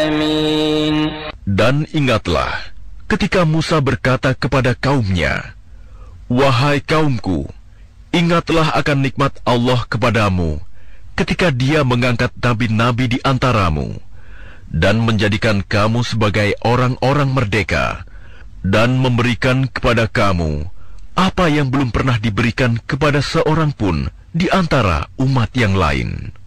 العالمين. Dan ingatlah ketika Musa berkata kepada kaumnya, "Wahai kaumku, ingatlah akan nikmat Allah kepadamu ketika Dia mengangkat nabi-nabi di antaramu dan menjadikan kamu sebagai orang-orang merdeka dan memberikan kepada kamu apa yang belum pernah diberikan kepada seorang pun di antara umat yang lain."